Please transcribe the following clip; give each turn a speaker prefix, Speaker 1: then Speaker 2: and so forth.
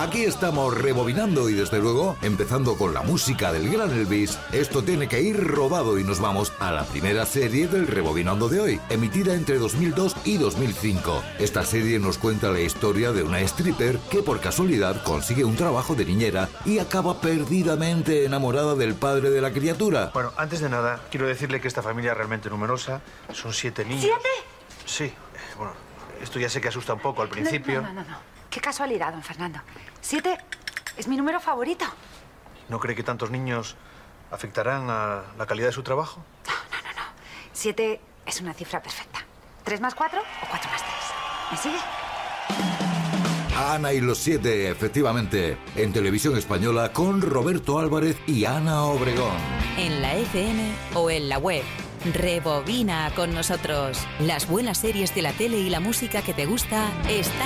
Speaker 1: Aquí estamos rebobinando y desde luego, empezando con la música del gran Elvis, esto tiene que ir rodado y nos vamos a la primera serie del Rebobinando de hoy, emitida entre 2002 y 2005. Esta serie nos cuenta la historia de una stripper que por casualidad consigue un trabajo de niñera y acaba perdidamente enamorada del padre de la criatura.
Speaker 2: Bueno, antes de nada, quiero decirle que esta familia es realmente numerosa. Son 7 niños.
Speaker 3: ¿7?
Speaker 2: Sí, bueno, esto ya sé que asusta un poco al principio.
Speaker 3: No. Qué casualidad, don Fernando. 7 es mi número favorito.
Speaker 2: ¿No cree que tantos niños afectarán a la calidad de su trabajo?
Speaker 3: No. 7 es una cifra perfecta. 3 más 4 o 4 más 3. ¿Me sigue?
Speaker 1: Ana y los 7, efectivamente, en Televisión Española con Roberto Álvarez y Ana Obregón.
Speaker 4: En la FM o en la web. Rebobina con nosotros. Las buenas series de la tele y la música que te gusta están